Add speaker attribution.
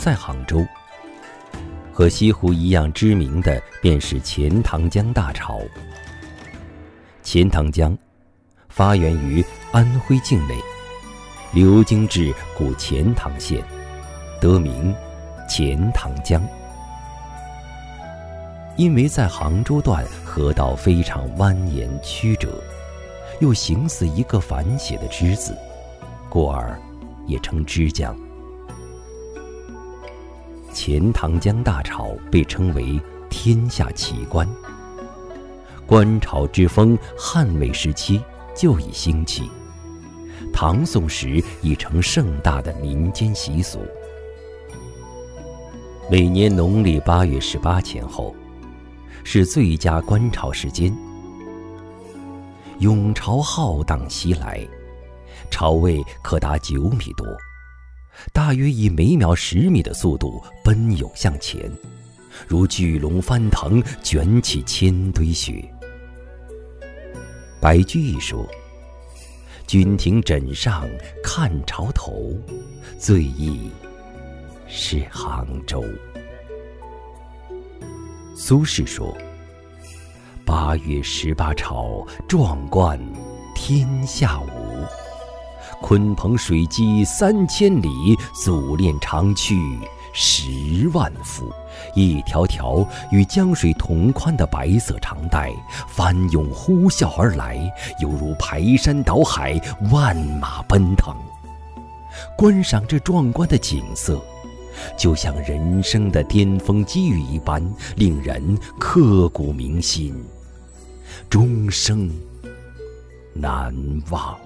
Speaker 1: 在杭州。和西湖一样知名的便是钱塘江大潮。钱塘江发源于安徽境内，流经至古钱塘县，得名钱塘江。因为在杭州段河道非常蜿蜒曲折，又形似一个反写的之字，故而也称之江。钱塘江大潮被称为天下奇观，观潮之风汉魏时期就已兴起，唐宋时已成盛大的民间习俗。每年农历8月18前后是最佳观潮时间，涌潮浩荡袭来，潮位可达9米多，大约以每秒10米的速度奔涌向前，如巨龙翻腾，卷起千堆雪。白居易说：“君庭枕上看潮头，最忆是杭州。”苏轼说：“8月18潮，壮观天下无。鲲鹏水击3000里，祖练长驱10万伏。”一条条与江水同宽的白色长带翻涌呼啸而来，犹如排山倒海，万马奔腾。观赏这壮观的景色，就像人生的巅峰机遇一般，令人刻骨铭心，终生难忘。